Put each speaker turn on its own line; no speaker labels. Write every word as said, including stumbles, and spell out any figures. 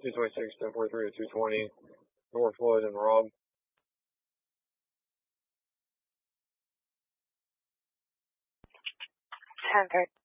two twenty-six, ten forty-three to two twenty, North Floyd and Rob.
ten thirty.